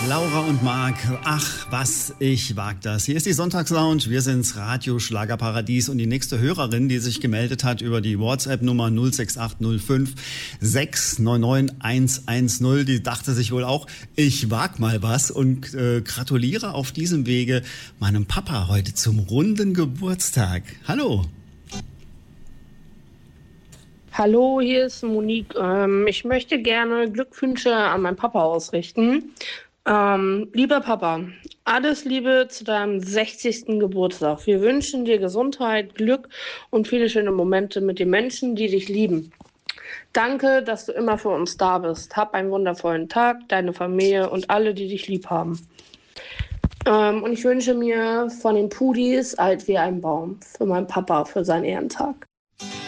Laura und Marc, ach, was, ich wag das. Hier ist die Sonntagslounge, wir sind's Radio Schlagerparadies und die nächste Hörerin, die sich gemeldet hat über die WhatsApp-Nummer 06805 699 110, die dachte sich wohl auch, ich wag mal was und gratuliere auf diesem Wege meinem Papa heute zum runden Geburtstag. Hallo. Hallo, hier ist Monique. Ich möchte gerne Glückwünsche an meinen Papa ausrichten. Lieber Papa, alles Liebe zu deinem 60. Geburtstag. Wir wünschen dir Gesundheit, Glück und viele schöne Momente mit den Menschen, die dich lieben. Danke, dass du immer für uns da bist. Hab einen wundervollen Tag, deine Familie und alle, die dich lieb haben. Und ich wünsche mir von den Pudis alt wie ein Baum für meinen Papa, für seinen Ehrentag.